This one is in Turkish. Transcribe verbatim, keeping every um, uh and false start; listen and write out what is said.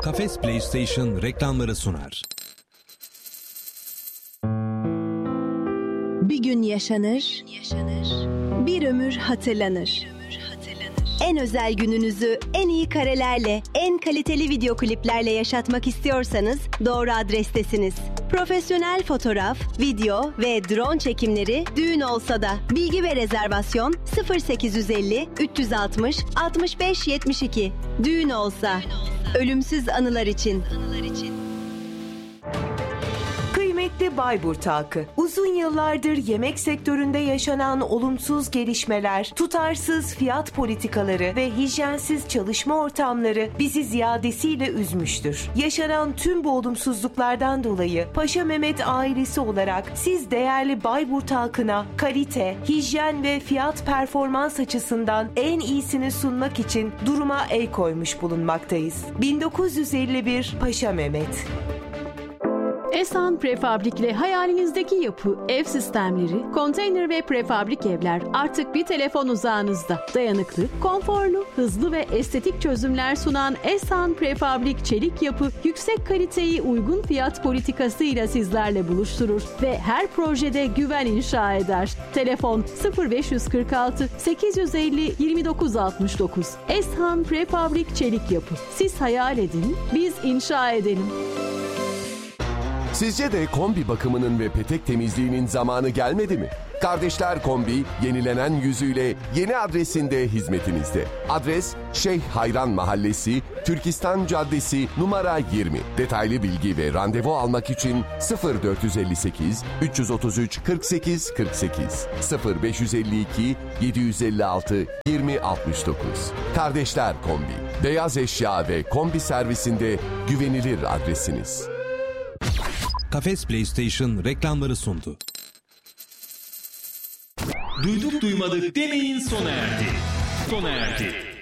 Kafes PlayStation reklamları sunar. Bir gün yaşanır, bir ömür hatırlanır. En özel gününüzü en iyi karelerle, en kaliteli video kliplerle yaşatmak istiyorsanız doğru adrestesiniz. Profesyonel fotoğraf, video ve drone çekimleri düğün olsa da. Bilgi ve rezervasyon sıfır sekiz yüz elli üç yüz altmış altmış beş yetmiş iki. Düğün olsa. Ölümsüz anılar için. Kıymetli Bayburt halkı, uzun yıllardır yemek sektöründe yaşanan olumsuz gelişmeler, tutarsız fiyat politikaları ve hijyensiz çalışma ortamları bizi ziyadesiyle üzmüştür. Yaşanan tüm bu olumsuzluklardan dolayı Paşa Mehmet ailesi olarak siz değerli Bayburt halkına kalite, hijyen ve fiyat performans açısından en iyisini sunmak için duruma el koymuş bulunmaktayız. bin dokuz yüz elli bir Paşa Mehmet. Esan Prefabrik hayalinizdeki yapı, ev sistemleri, konteyner ve prefabrik evler artık bir telefon uzağınızda. Dayanıklı, konforlu, hızlı ve estetik çözümler sunan Esan Prefabrik Çelik Yapı, yüksek kaliteyi uygun fiyat politikasıyla sizlerle buluşturur ve her projede güven inşa eder. Telefon sıfır beş kırk altı sekiz yüz elli yirmi dokuz altmış dokuz. Esan Prefabrik Çelik Yapı. Siz hayal edin, biz inşa edelim. Sizce de kombi bakımının ve petek temizliğinin zamanı gelmedi mi? Kardeşler Kombi, yenilenen yüzüyle yeni adresinde hizmetinizde. Adres Şeyh Hayran Mahallesi, Türkistan Caddesi, numara yirmi. Detaylı bilgi ve randevu almak için sıfır dört elli sekiz üç otuz üç kırk sekiz kırk sekiz sıfır beş elli iki yedi elli altı yirmi altmış dokuz. Kardeşler Kombi, beyaz eşya ve kombi servisinde güvenilir adresiniz. Kafes PlayStation reklamları sundu. Duyduk duymadık demeyin, sona erdi. Sona erdi.